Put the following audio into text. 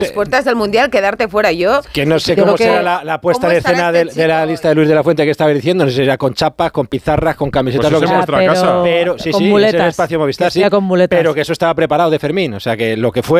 las puertas del Mundial, quedarte fuera. Yo que no sé cómo será la puesta en escena de la lista de Luis de la Fuente que estaba diciendo, no sé si será con chapas, con pizarras, con camisetas, pues lo que sea. nuestra casa. Pero sí, con sí, muletas, es el espacio Movistar, sí, con muletas. pero que eso estaba preparado de Fermín, o sea que lo que fue